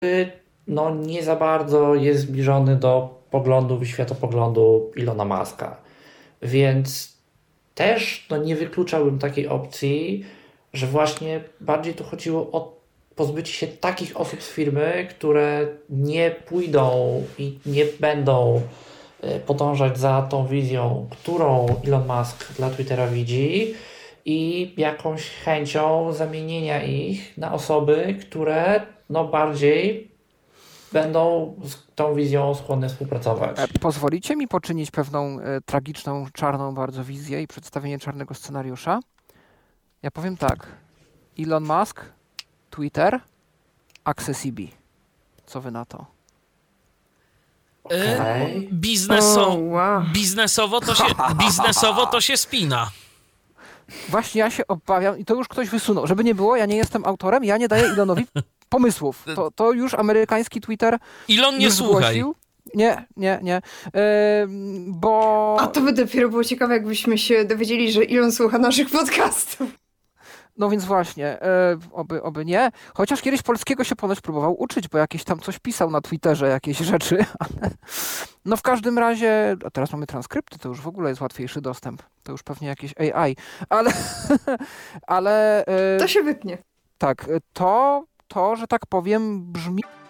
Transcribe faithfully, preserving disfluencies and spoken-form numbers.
no nie za bardzo jest zbliżony do poglądów i światopoglądu Ilona Muska. Więc też no, nie wykluczałbym takiej opcji, że właśnie bardziej tu chodziło o pozbycie się takich osób z firmy, które nie pójdą i nie będą e, podążać za tą wizją, którą Elon Musk dla Twittera widzi, i jakąś chęcią zamienienia ich na osoby, które no bardziej będą z tą wizją skłonne współpracować. E, Pozwolicie mi poczynić pewną e, tragiczną, czarną bardzo wizję i przedstawienie czarnego scenariusza? Ja powiem tak. Elon Musk, Twitter, Accessibi. Co wy na to? Okej. Bizneso- O, wow. biznesowo, to się, biznesowo to się spina. Właśnie ja się obawiam, i to już ktoś wysunął. Żeby nie było, ja nie jestem autorem, ja nie daję Elonowi pomysłów. To, to już amerykański Twitter Elon, nie już słuchaj. zgłosił. Nie, nie, nie. Ym, bo... A to by dopiero było ciekawe, jakbyśmy się dowiedzieli, że Elon słucha naszych podcastów. No więc właśnie, e, oby, oby nie. Chociaż kiedyś polskiego się ponoć próbował uczyć, bo jakieś tam coś pisał na Twitterze, jakieś rzeczy. Ale... No w każdym razie, a teraz mamy transkrypty, to już w ogóle jest łatwiejszy dostęp. To już pewnie jakieś A I. Ale, ale e, To się wytnie. tak, to, to, że tak powiem, brzmi...